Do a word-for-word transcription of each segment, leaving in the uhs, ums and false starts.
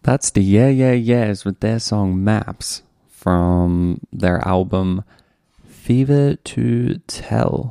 That's the Yeah Yeah Yeahs with their song Maps from their album Fever to Tell.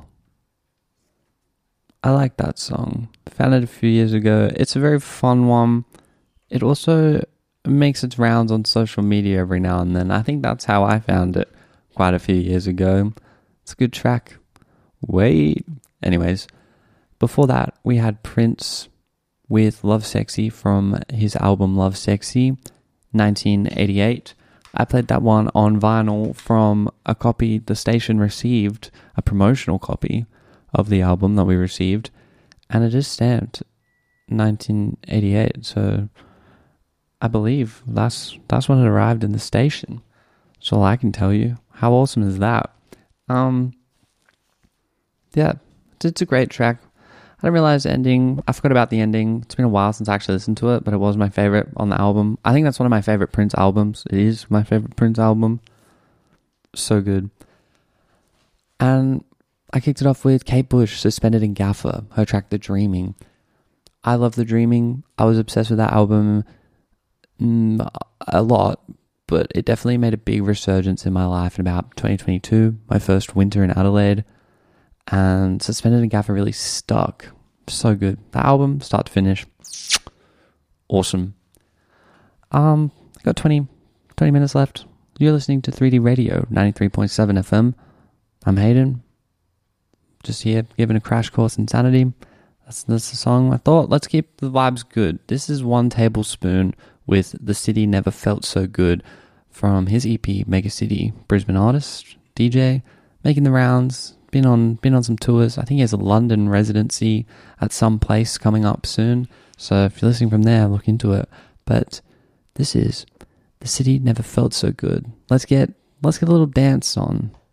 I like that song. Found it a few years ago. It's a very fun one. It also makes its rounds on social media every now and then. I think that's how I found it quite a few years ago. It's a good track. Wait. Anyways, before that, we had Prince with Love Sexy from his album Love Sexy, nineteen eighty-eight. I played that one on vinyl from a copy the station received, a promotional copy of the album that we received, and it is stamped nineteen eighty-eight, so I believe that's that's when it arrived in the station. That's all I can tell you. How awesome is that? Um, yeah, it's a great track. I didn't realize the ending. I forgot about the ending. It's been a while since I actually listened to it, but it was my favorite on the album. I think that's one of my favorite Prince albums. It is my favorite Prince album. So good. And I kicked it off with Kate Bush, Suspended in Gaffer, her track The Dreaming. I love The Dreaming. I was obsessed with that album mm, a lot, but it definitely made a big resurgence in my life in about twenty twenty-two, my first winter in Adelaide. And Suspended in Gaffer really stuck. So good. The album, start to finish, awesome. Um, got twenty, twenty minutes left. You're listening to three D Radio, ninety-three point seven F M. I'm Hayden. Just here, giving a crash course in sanity. That's, that's the song. I thought, let's keep the vibes good. This is One Tablespoon with The City Never Felt So Good from his E P, Mega City. Brisbane artist, D J, making the rounds. Been on been on some tours. I think he has a London residency at some place coming up soon. So if you're listening from there, look into it. But this is The City Never Felt So Good. Let's get let's get a little dance on.